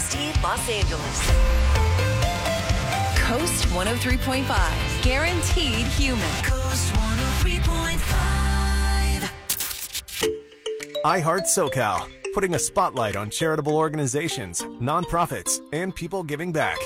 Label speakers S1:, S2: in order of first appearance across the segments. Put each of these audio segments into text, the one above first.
S1: Steve Los Angeles. Coast 103.5. Guaranteed human. Coast 103.5.
S2: iHeart SoCal, putting a spotlight on charitable organizations, nonprofits, and people giving back.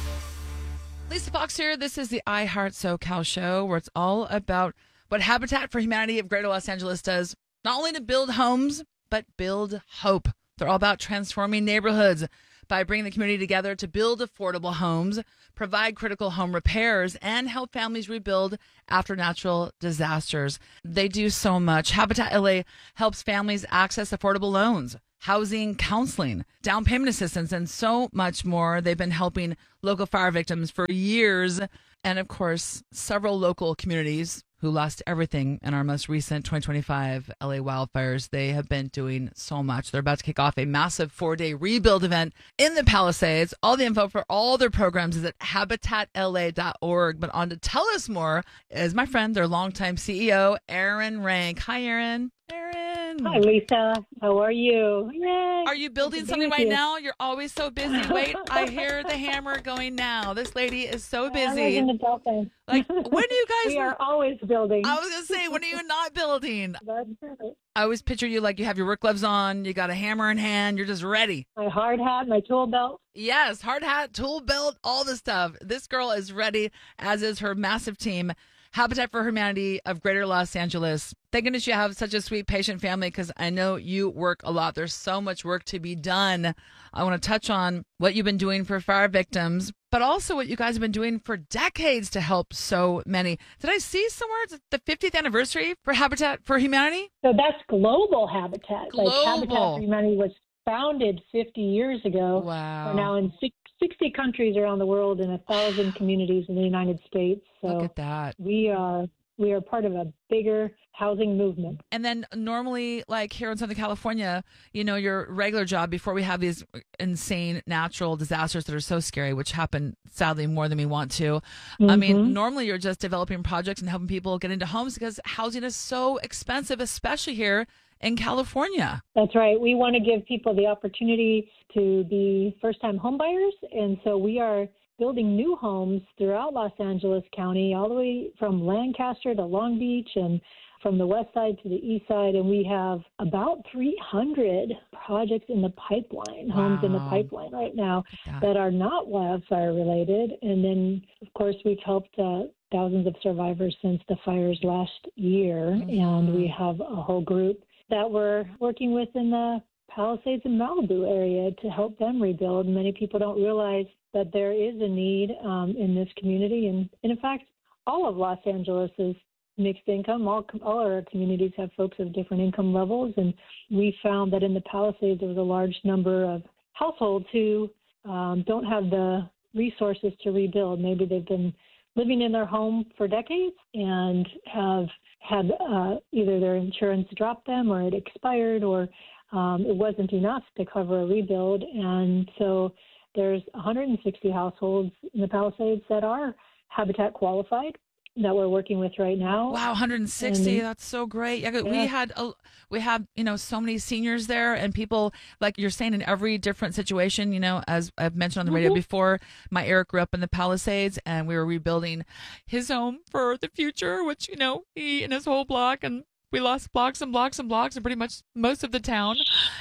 S3: Lisa Fox here. This is the iHeart SoCal show, where it's all about what Habitat for Humanity of Greater Los Angeles does, not only to build homes, but build hope. They're all about transforming neighborhoods by bringing the community together to build affordable homes, provide critical home repairs, and help families rebuild after natural disasters. They do so much. Habitat LA helps families access affordable loans, housing, counseling, down payment assistance, and so much more. They've been helping local fire victims for years. And of course, several local communities who lost everything in our most recent 2025 LA wildfires. They have been doing so much. They're about to kick off a massive 4-day rebuild event in the Palisades. All the info for all their programs is at habitatla.org. But on to tell us more is my friend, their longtime CEO, Erin Rank. Hi, Erin. Erin.
S4: Hi, Lisa. How are you? Yay.
S3: Are you building something right now? You're always so busy. Wait, I hear the hammer going now. This lady is so busy.
S4: In the Dolphin.
S3: Like, when do you guys...
S4: We are always building.
S3: I was going to say, when are you not building?
S4: That's perfect.
S3: I always picture you like you have your work gloves on, you got a hammer in hand, you're just ready.
S4: My hard hat, my tool belt.
S3: Yes, hard hat, tool belt, all the stuff. This girl is ready, as is her massive team. Habitat for Humanity of Greater Los Angeles. Thank goodness you have such a sweet, patient family, because I know you work a lot. There's so much work to be done. I want to touch on what you've been doing for fire victims, but also what you guys have been doing for decades to help so many. Did I see somewhere it's the 50th anniversary for Habitat for Humanity?
S4: So that's global habitat.
S3: Global.
S4: Like Habitat for Humanity was founded 50 years ago.
S3: Wow.
S4: We're now in 60 countries around the world and 1,000 communities in the United States. So
S3: look at that.
S4: We are part of a bigger housing movement.
S3: And then normally, like here in Southern California, you know, your regular job before we have these insane natural disasters that are so scary, which happen sadly more than we want to.
S4: Mm-hmm.
S3: I mean, normally you're just developing projects and helping people get into homes because housing is so expensive, especially here in California.
S4: That's right. We want to give people the opportunity to be first-time homebuyers, and so we are building new homes throughout Los Angeles County, all the way from Lancaster to Long Beach and from the west side to the east side. And we have about 300 projects in the pipeline, homes in the pipeline right now that are not wildfire related. And then, of course, we've helped thousands of survivors since the fires last year.
S3: Mm-hmm.
S4: And we have a whole group that we're working with in the Palisades and Malibu area to help them rebuild. Many people don't realize that there is a need in this community. And in fact, all of Los Angeles is mixed income. All our communities have folks of different income levels. And we found that in the Palisades, there was a large number of households who don't have the resources to rebuild. Maybe they've been living in their home for decades and have had either their insurance drop them or it expired or it wasn't enough to cover a rebuild. And so there's 160 households in the Palisades that are Habitat qualified that we're working with right now.
S3: Wow, 160. That's so great. Yeah, we have, you know, so many seniors there and people, like you're saying, in every different situation, you know, as I've mentioned on the radio before, my Eric grew up in the Palisades and we were rebuilding his home for the future, which, you know, he and his whole block, and we lost blocks and blocks and blocks and pretty much most of the town.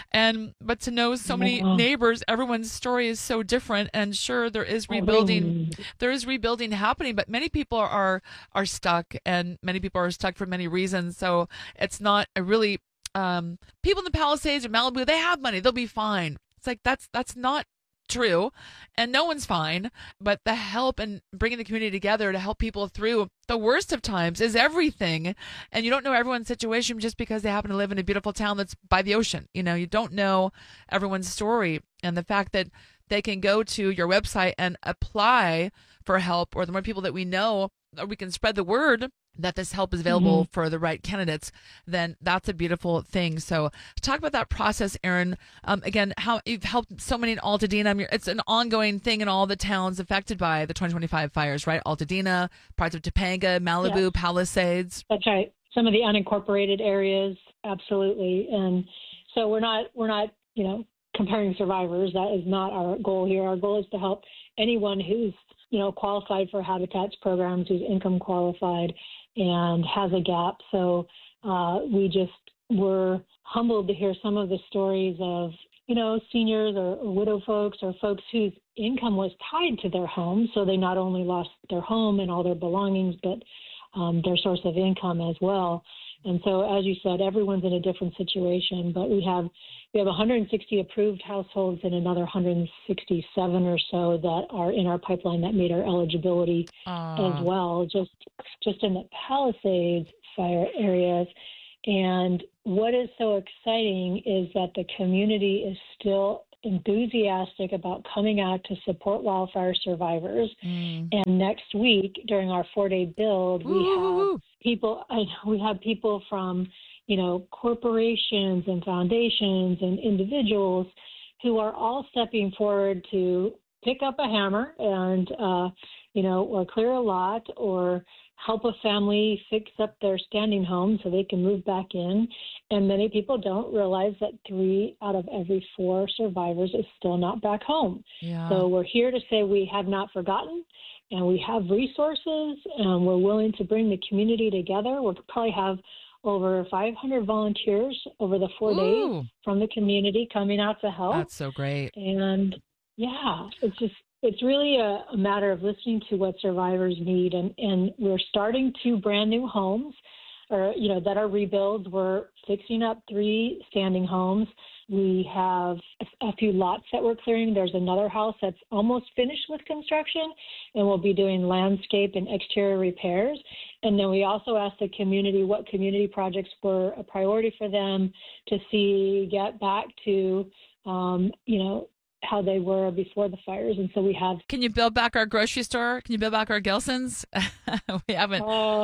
S3: But to know so many neighbors, everyone's story is so different. And sure, there is rebuilding. There is rebuilding happening, but many people are stuck, and many people are stuck for many reasons. So it's not a really people in the Palisades or Malibu. They have money; they'll be fine. It's like that's not true, and no one's fine. But the help and bringing the community together to help people through the worst of times is everything. And you don't know everyone's situation just because they happen to live in a beautiful town that's by the ocean. You know, you don't know everyone's story. And the fact that they can go to your website and apply for help, or the more people that we know, or we can spread the word that this help is available for the right candidates, then that's a beautiful thing. So talk about that process, Erin. Again, how you've helped so many in Altadena. It's an ongoing thing in all the towns affected by the 2025 fires, right? Altadena, parts of Topanga, Malibu, Palisades.
S4: That's right. Some of the unincorporated areas, absolutely. And so we're not, comparing survivors. That is not our goal here. Our goal is to help anyone who's, qualified for Habitat's programs, who's income qualified and has a gap. So we just were humbled to hear some of the stories of, seniors or widow folks or folks whose income was tied to their home. So they not only lost their home and all their belongings, but their source of income as well. And so, as you said, everyone's in a different situation, but we have 160 approved households and another 167 or so that are in our pipeline that made our eligibility as well, just in the Palisades fire areas. And what is so exciting is that the community is still enthusiastic about coming out to support wildfire survivors. And next week, during our 4-day build, we have people from, corporations and foundations and individuals who are all stepping forward to pick up a hammer and, or clear a lot or help a family fix up their standing home so they can move back in. And many people don't realize that 3 out of every 4 survivors is still not back home.
S3: Yeah.
S4: So we're here to say we have not forgotten, and we have resources, and we're willing to bring the community together. We'll probably have over 500 volunteers over the 4 days from the community coming out to help.
S3: That's so great.
S4: And yeah, it's really a matter of listening to what survivors need. And we're starting 2 brand new homes that are rebuilds. We're fixing up 3 standing homes. We have a few lots that we're clearing. There's another house that's almost finished with construction, and we'll be doing landscape and exterior repairs. And then we also asked the community what community projects were a priority for them to get back to, how they were before the fires. And so we have...
S3: Can you build back our grocery store? Can you build back our Gelson's? We haven't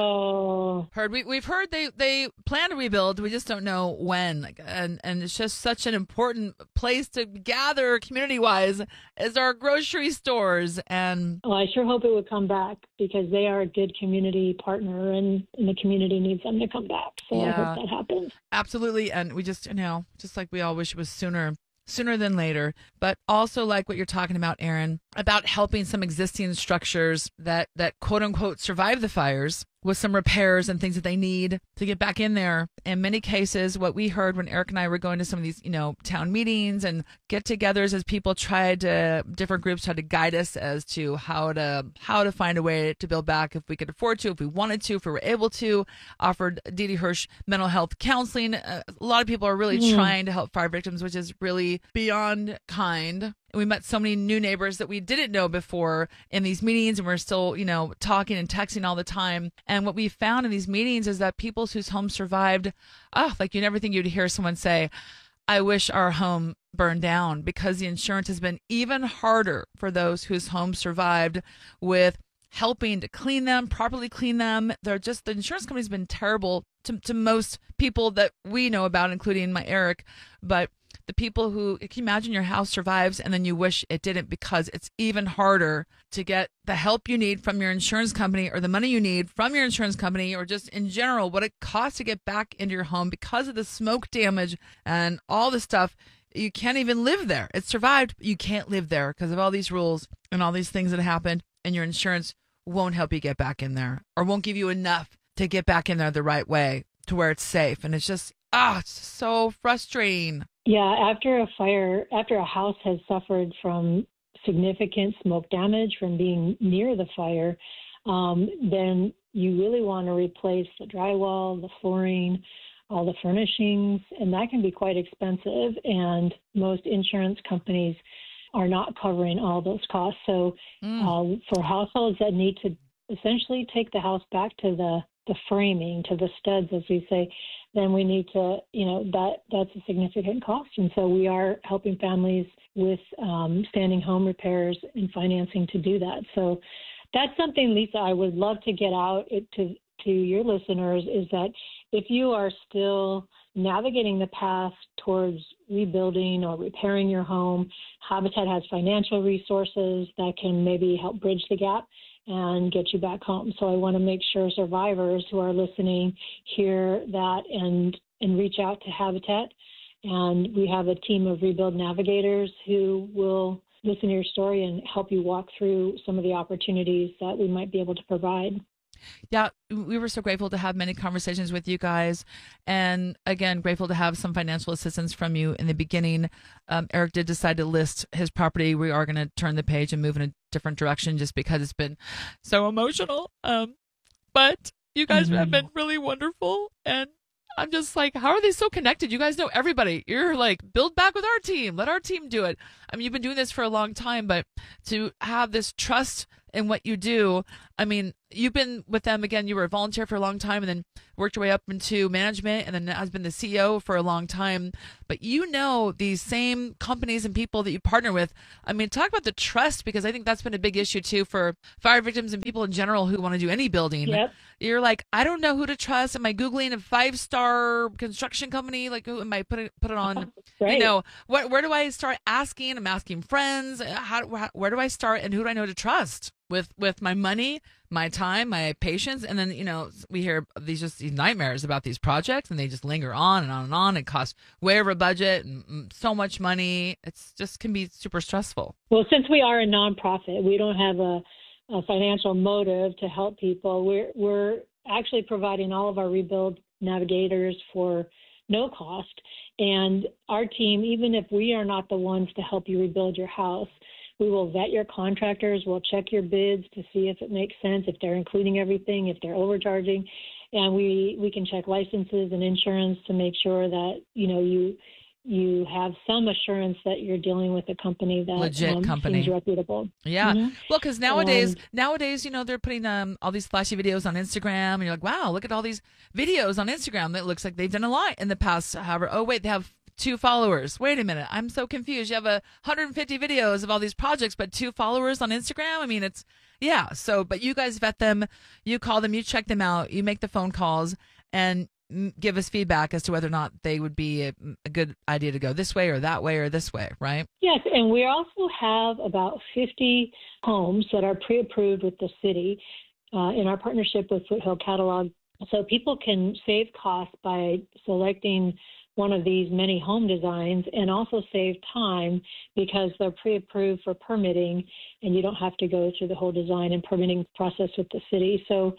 S3: heard. We've heard they plan to rebuild. We just don't know when. And it's just such an important place to gather community-wise is our grocery stores. And
S4: I sure hope it would come back because they are a good community partner and the community needs them to come back. So I hope that happens.
S3: Absolutely. And we just, just like we all wish it was sooner than later, but also like what you're talking about, Erin, about helping some existing structures that quote unquote survive the fires with some repairs and things that they need to get back in there. In many cases, what we heard when Eric and I were going to some of these, town meetings and get-togethers as different groups tried to guide us as to how to find a way to build back if we could afford to, if we wanted to, if we were able to, offered Didi Hirsch mental health counseling. A lot of people are really trying to help fire victims, which is really beyond kind. We met so many new neighbors that we didn't know before in these meetings, and we're still, talking and texting all the time. And what we found in these meetings is that people whose homes survived, like you never think you'd hear someone say, I wish our home burned down, because the insurance has been even harder for those whose homes survived with helping to clean them, properly clean them. The insurance company's been terrible to most people that we know about, including my Eric, but the people who, can you imagine your house survives and then you wish it didn't because it's even harder to get the help you need from your insurance company or the money you need from your insurance company or just in general what it costs to get back into your home because of the smoke damage and all the stuff. You can't even live there. It survived, but you can't live there because of all these rules and all these things that happened, and your insurance won't help you get back in there or won't give you enough to get back in there the right way to where it's safe. And it's just, it's so frustrating.
S4: Yeah, after a house has suffered from significant smoke damage from being near the fire, then you really want to replace the drywall, the flooring, all the furnishings, and that can be quite expensive. And most insurance companies are not covering all those costs. So for households that need to essentially take the house back to the framing, to the studs, as we say, then we need to, that's a significant cost. And so we are helping families with standing home repairs and financing to do that. So that's something, Lisa, I would love to get out to your listeners, is that if you are still navigating the path towards rebuilding or repairing your home, Habitat has financial resources that can maybe help bridge the gap and get you back home. So I want to make sure survivors who are listening hear that and reach out to Habitat And we have a team of Rebuild navigators who will listen to your story and help you walk through some of the opportunities that we might be able to provide.
S3: Yeah, we were so grateful to have many conversations with you guys. And again, grateful to have some financial assistance from you in the beginning. Eric did decide to list his property. We are going to turn the page and move in a different direction just because it's been so emotional. But you guys have been really wonderful. And I'm just like, how are they so connected? You guys know everybody. You're like, build back with our team. Let our team do it. I mean, you've been doing this for a long time, but to have this trust in what you do, I mean, you've been with them, again, you were a volunteer for a long time and then worked your way up into management and then has been the CEO for a long time. But you know these same companies and people that you partner with. I mean, talk about the trust, because I think that's been a big issue too for fire victims and people in general who want to do any building.
S4: Yep.
S3: You're like, I don't know who to trust. Am I Googling a 5-star construction company? Like, who am I put it on?
S4: Right.
S3: You know, where do I start asking? I'm asking friends. Where do I start? And who do I know to trust with my money, my time, my patience? And then, you know, we hear these nightmares about these projects, and they just linger on and on and on. It costs way over budget and so much money. It's just can be super stressful.
S4: Well, since we are a nonprofit, we don't have a financial motive to help people. We're actually providing all of our Rebuild navigators for no cost. And our team, even if we are not the ones to help you rebuild your house, we will vet your contractors. We'll check your bids to see if it makes sense, if they're including everything, if they're overcharging. And we can check licenses and insurance to make sure that, you know, you have some assurance that you're dealing with a company that
S3: legit company
S4: seems reputable.
S3: Yeah. Well, because nowadays, you know, they're putting all these flashy videos on Instagram, and you're like, wow, look at all these videos on Instagram. That looks like they've done a lot in the past. However, oh wait, they have 2 followers. Wait a minute, I'm so confused. You have 150 videos of all these projects, but 2 followers on Instagram. I mean, it's So, but you guys vet them, you call them, you check them out, you make the phone calls, and give us feedback as to whether or not they would be a good idea to go this way or that way or this way, right?
S4: Yes, and we also have about 50 homes that are pre-approved with the city in our partnership with Foothill Catalog. So people can save costs by selecting one of these many home designs, and also save time because they're pre-approved for permitting, and you don't have to go through the whole design and permitting process with the city. So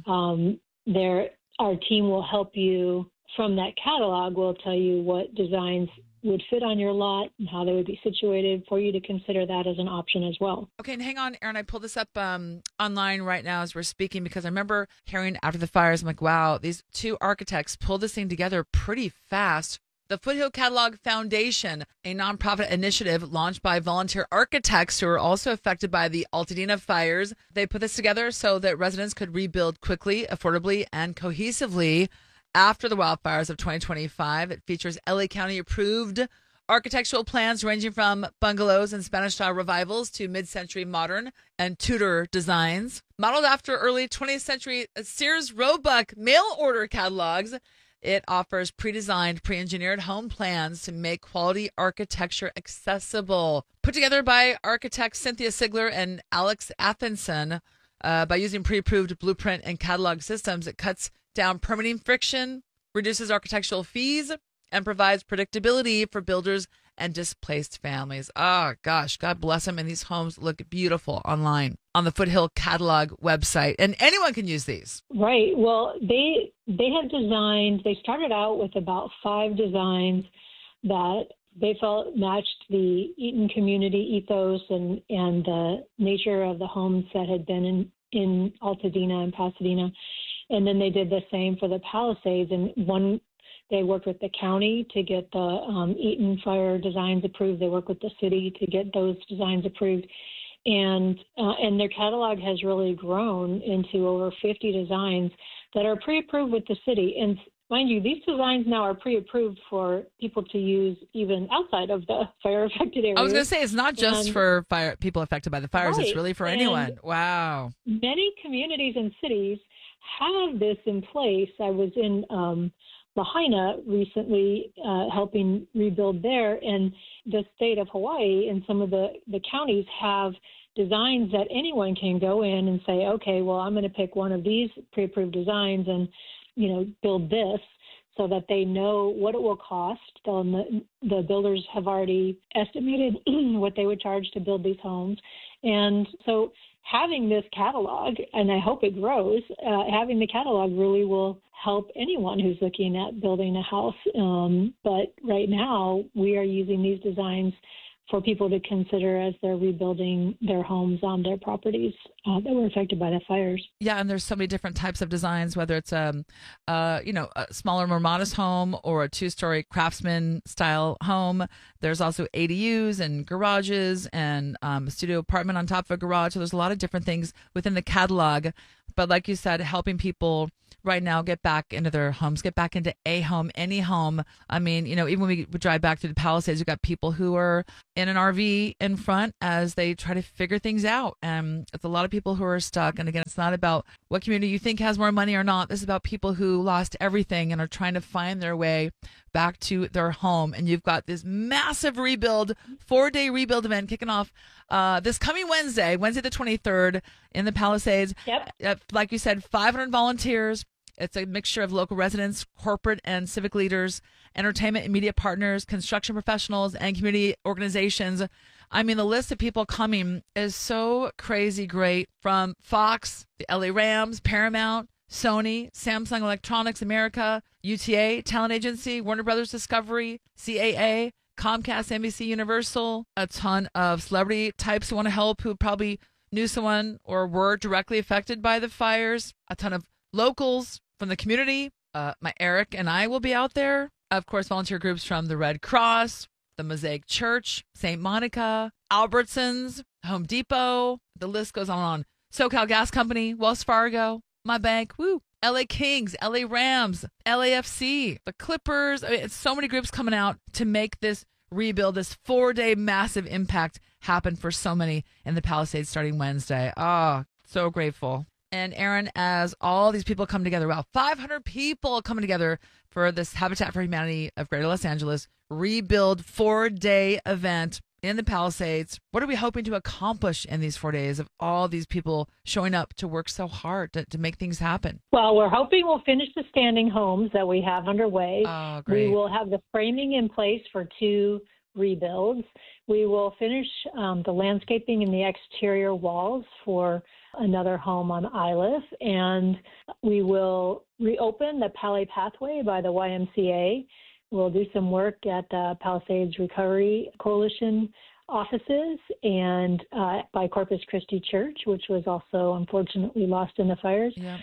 S4: our team will help you from that catalog. We'll tell you what designs would fit on your lot and how they would be situated for you to consider that as an option as well.
S3: Okay, and hang on, Erin. I pulled this up online right now as we're speaking, because I remember hearing after the fires, I'm like, wow, these 2 architects pulled this thing together pretty fast. The Foothill Catalog Foundation, a nonprofit initiative launched by volunteer architects who are also affected by the Altadena fires. They put this together so that residents could rebuild quickly, affordably, and cohesively after the wildfires of 2025. It features LA County approved architectural plans ranging from bungalows and Spanish-style revivals to mid-century modern and Tudor designs. Modeled after early 20th century Sears Roebuck mail-order catalogs, it offers pre-designed, pre-engineered home plans to make quality architecture accessible. Put together by architects Cynthia Sigler and Alex Athenson, by using pre-approved blueprint and catalog systems, it cuts down permitting friction, reduces architectural fees, and provides predictability for builders and displaced families. Oh, gosh, God bless them. And these homes look beautiful online on the Foothill Catalog website. And anyone can use these.
S4: Right. Well, they have designed, they started out with about 5 designs that they felt matched the Eaton community ethos and the nature of the homes that had been in Altadena and Pasadena. And then they did the same for the Palisades. And they worked with the county to get the Eaton fire designs approved. They worked with the city to get those designs approved. And their catalog has really grown into over 50 designs that are pre-approved with the city. And mind you, these designs now are pre-approved for people to use even outside of the fire-affected areas.
S3: I was going to say, it's not just for people affected by the fires. Right. It's really for anyone. Wow.
S4: Many communities and cities have this in place. I was in Lahaina recently helping rebuild there, and the state of Hawaii and some of the counties have designs that anyone can go in and say, okay, well, I'm going to pick one of these pre-approved designs and, build this. so that they know what it will cost. The builders have already estimated what they would charge to build these homes. And so having this catalog, and I hope it grows, having the catalog really will help anyone who's looking at building a house. But right now, we are using these designs for people to consider as they're rebuilding their homes on their properties that were affected by the fires.
S3: Yeah, and there's so many different types of designs, whether it's a smaller, more modest home or a 2-story craftsman style home. There's also ADUs and garages and a studio apartment on top of a garage. So there's a lot of different things within the catalog. But like you said, helping people right now get back into their homes, get back into a home, any home. I mean, even when we drive back to the Palisades, we've got people who are in an RV in front as they try to figure things out. And it's a lot of people who are stuck. And again, it's not about what community you think has more money or not. This is about people who lost everything and are trying to find their way back to their home. And you've got this massive rebuild, 4-day rebuild event kicking off this coming Wednesday the 23rd in the Palisades.
S4: Yep.
S3: Like you said, 500 volunteers. It's a mixture of local residents, corporate and civic leaders, entertainment and media partners, construction professionals, and community organizations. I mean, the list of people coming is so crazy great, from Fox, the LA Rams, Paramount, Sony, Samsung Electronics America, UTA, Talent Agency, Warner Brothers Discovery, CAA, Comcast, NBC Universal, a ton of celebrity types who want to help, who probably knew someone or were directly affected by the fires, a ton of locals from the community. My Eric and I will be out there. Of course, volunteer groups from the Red Cross, the Mosaic Church, St. Monica, Albertsons, Home Depot. The list goes on. SoCal Gas Company, Wells Fargo, my bank, LA Kings, LA Rams, LAFC, the Clippers. I mean, it's so many groups coming out to make this rebuild, this 4-day massive impact happen for so many in the Palisades starting Wednesday. So grateful. And Aaron, as all these people come together, 500 people coming together for this Habitat for Humanity of Greater Los Angeles rebuild 4-day event in the Palisades. What are we hoping to accomplish in these 4 days of all these people showing up to work so hard to make things happen?
S4: Well, we're hoping we'll finish the standing homes that we have underway.
S3: Oh, great.
S4: We will have the framing in place for 2 rebuilds. We will finish the landscaping in the exterior walls for another home on Iliff, and we will reopen the Pali Pathway by the YMCA. We'll do some work at the Palisades Recovery Coalition offices and by Corpus Christi Church, which was also unfortunately lost in the fires.
S3: Yep.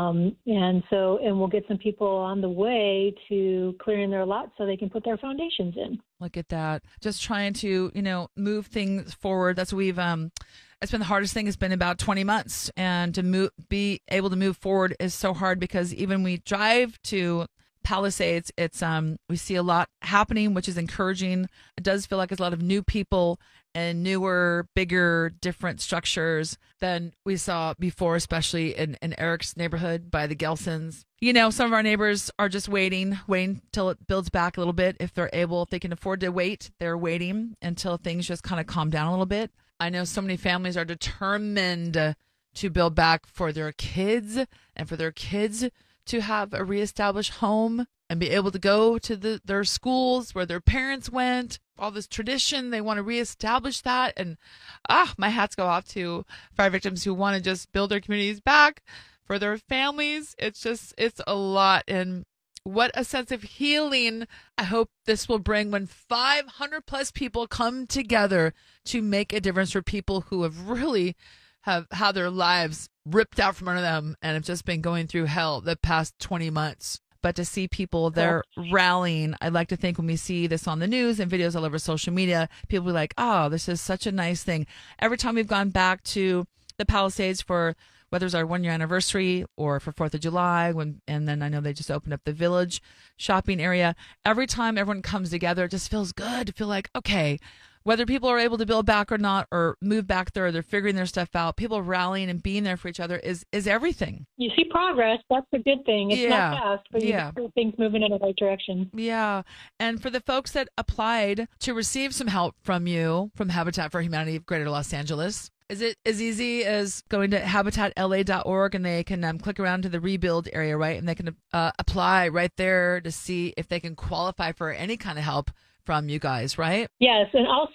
S4: And we'll get some people on the way to clearing their lots so they can put their foundations in.
S3: Look at that. Just trying to, move things forward. That's what we've, it's been the hardest thing. It's been about 20 months, and to be able to move forward is so hard, because even when we drive to Palisades, it's we see a lot happening, which is encouraging. It does feel like it's a lot of new people and newer, bigger, different structures than we saw before, especially in Eric's neighborhood by the Gelsons. Some of our neighbors are just waiting till it builds back a little bit. If they can afford to wait, they're waiting until things just kind of calm down a little bit. I know so many families are determined to build back for their kids, and for their kids to have a reestablished home and be able to go to their schools where their parents went. All this tradition, they want to reestablish that. And my hats go off to fire victims who want to just build their communities back for their families. It's a lot. And what a sense of healing I hope this will bring when 500 plus people come together to make a difference for people who have really have had their lives ripped out from under them and have just been going through hell the past 20 months. But to see people there rallying, I'd like to think when we see this on the news and videos all over social media, people be like, this is such a nice thing. Every time we've gone back to the Palisades for whether it's our 1-year anniversary or for 4th of July, and then I know they just opened up the Village shopping area. Every time everyone comes together, it just feels good to feel like, okay, whether people are able to build back or not, or move back there, or they're figuring their stuff out, people rallying and being there for each other is everything.
S4: You see progress. That's a good thing. It's not fast, but you see things moving in the right direction.
S3: Yeah. And for the folks that applied to receive some help from you, from Habitat for Humanity of Greater Los Angeles, Is it as easy as going to habitatla.org and they can click around to the rebuild area, right? And they can apply right there to see if they can qualify for any kind of help from you guys, right?
S4: Yes, and also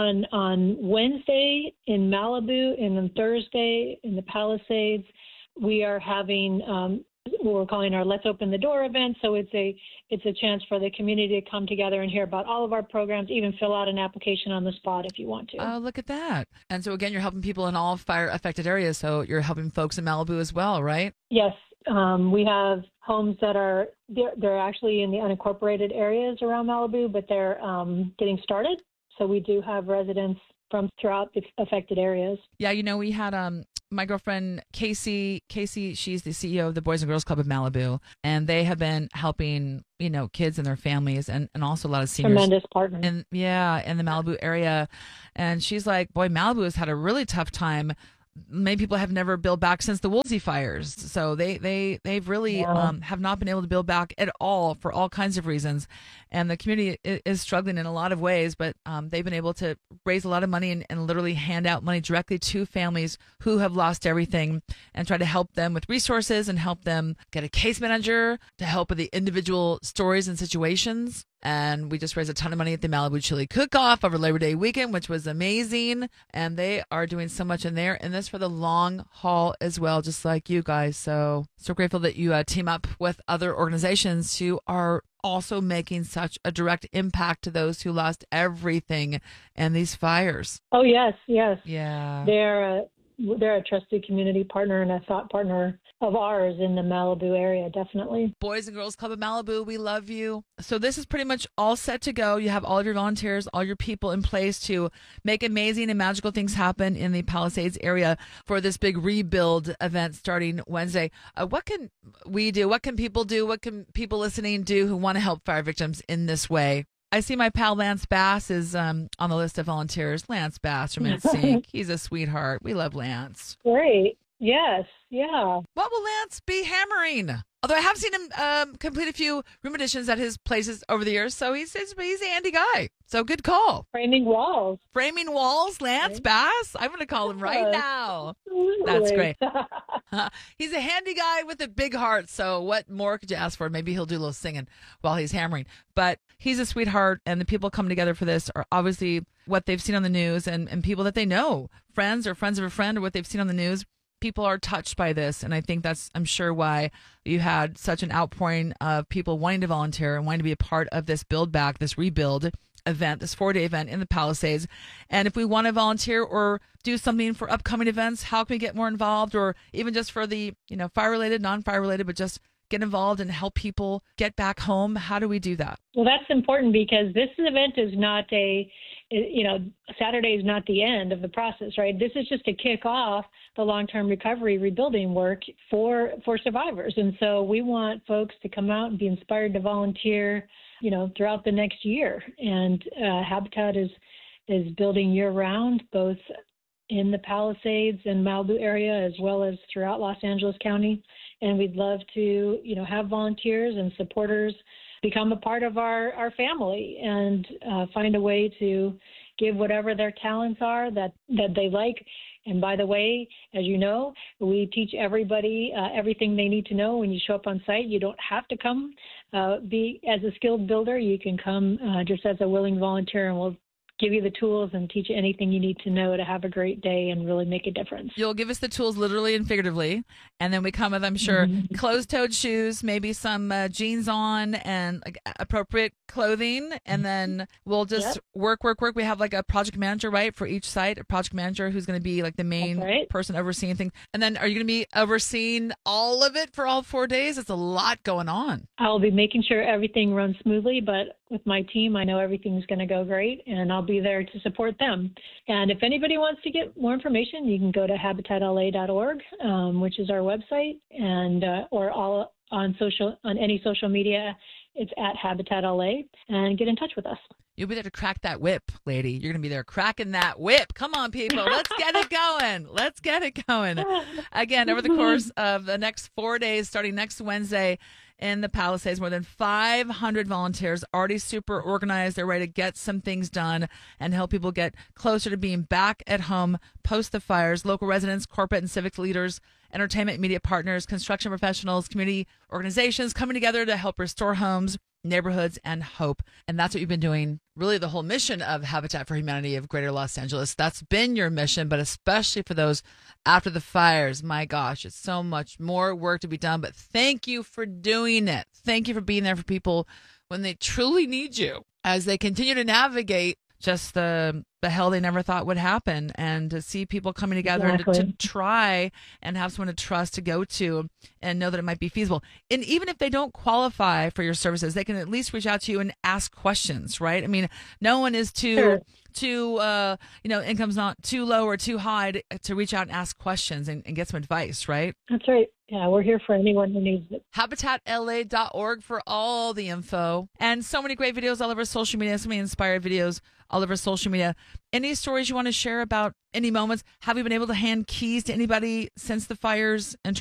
S4: on Wednesday in Malibu and on Thursday in the Palisades, we are having what we're calling our Let's Open the Door event. So it's a chance for the community to come together and hear about all of our programs, even fill out an application on the spot if you want to.
S3: Oh, look at that. And so again, you're helping people in all fire affected areas. So you're helping folks in Malibu as well, right?
S4: Yes. We have homes that they're actually in the unincorporated areas around Malibu, but they're getting started. So we do have residents from throughout the affected areas.
S3: Yeah, we had my girlfriend Casey, she's the CEO of the Boys and Girls Club of Malibu, and they have been helping, kids and their families and also a lot of seniors.
S4: Tremendous partner.
S3: In the Malibu area. And she's like, boy, Malibu has had a really tough time. Many people have never built back since the Woolsey fires. So they've really have not been able to build back at all for all kinds of reasons. And the community is struggling in a lot of ways, but they've been able to raise a lot of money and literally hand out money directly to families who have lost everything and try to help them with resources and help them get a case manager to help with the individual stories and situations. And we just raised a ton of money at the Malibu Chili Cook-Off over Labor Day weekend, which was amazing. And they are doing so much in there, and this for the long haul as well, just like you guys. So grateful that you team up with other organizations who are also making such a direct impact to those who lost everything in these fires.
S4: Oh, yes.
S3: Yeah.
S4: They're a trusted community partner and a thought partner of ours in the Malibu area, definitely.
S3: Boys and Girls Club of Malibu, we love you. So this is pretty much all set to go. You have all of your volunteers, all your people in place to make amazing and magical things happen in the Palisades area for this big rebuild event starting Wednesday. What can we do? What can people do? What can people listening do who want to help fire victims in this way? I see my pal Lance Bass is on the list of volunteers. Lance Bass from NSYNC. He's a sweetheart. We love Lance.
S4: Great. Yes. Yeah.
S3: What will Lance be hammering? Although I have seen him complete a few room additions at his places over the years, so he's a handy guy. So good call.
S4: Framing walls,
S3: Lance Bass. I'm going to call him right now.
S4: Absolutely.
S3: That's great. He's a handy guy with a big heart, so what more could you ask for? Maybe he'll do a little singing while he's hammering. But he's a sweetheart, and the people coming together for this are obviously what they've seen on the news and people that they know, friends or friends of a friend, or what they've seen on the news. People are touched by this, and I think that's, I'm sure, why you had such an outpouring of people wanting to volunteer and wanting to be a part of this build back, this rebuild event, this 4-day event in the Palisades. And if we want to volunteer or do something for upcoming events, how can we get more involved, or even just for the, fire related, non-fire related, but just get involved and help people get back home? How do we do that?
S4: Well, that's important because this event is not Saturday is not the end of the process, right? This is just to kick off the long-term recovery rebuilding work for survivors. And so we want folks to come out and be inspired to volunteer, throughout the next year. And Habitat is building year-round, both in the Palisades and Malibu area, as well as throughout Los Angeles County. And we'd love to, have volunteers and supporters become a part of our family and find a way to give whatever their talents are that they like. And by the way, as you know, we teach everybody everything they need to know when you show up on site. You don't have to come be as a skilled builder. You can come just as a willing volunteer, and we'll give you the tools and teach you anything you need to know to have a great day and really make a difference.
S3: You'll give us the tools literally and figuratively, and then we come with, I'm sure, closed-toed shoes, maybe some jeans on and appropriate clothing, and then we'll just work. We have a project manager, right, for each site, a project manager who's going to be the main person overseeing things. And then are you going to be overseeing all of it for all 4 days? It's a lot going on.
S4: I'll be making sure everything runs smoothly, but with my team, I know everything's going to go great, and I'll be there to support them. And if anybody wants to get more information, you can go to habitatla.org, which is our website, and or all on any social media. It's at Habitat LA, and get in touch with us.
S3: You'll be there to crack that whip, lady. You're going to be there cracking that whip. Come on, people. Let's get it going. Let's get it going. Again, over the course of the next 4 days, starting next Wednesday in the Palisades, more than 500 volunteers, already super organized. They're ready to get some things done and help people get closer to being back at home post the fires. Local residents, corporate and civic leaders, entertainment, media partners, construction professionals, community organizations coming together to help restore homes, neighborhoods, and hope. And that's what you've been doing. Really, the whole mission of Habitat for Humanity of Greater Los Angeles. That's been your mission, but especially for those after the fires. My gosh, it's so much more work to be done, but thank you for doing it. Thank you for being there for people when they truly need you as they continue to navigate just the hell they never thought would happen, and to see people coming together and to try and have someone to trust to go to and know that it might be feasible. And even if they don't qualify for your services, they can at least reach out to you and ask questions, right? I mean, no one is income's not too low or too high to reach out and ask questions and get some advice, right?
S4: That's right. Yeah, we're here for anyone who needs it.
S3: HabitatLA.org for all the info. And so many great videos all over social media, so many inspired videos all over social media. Any stories you want to share about any moments? Have you been able to hand keys to anybody since the fires?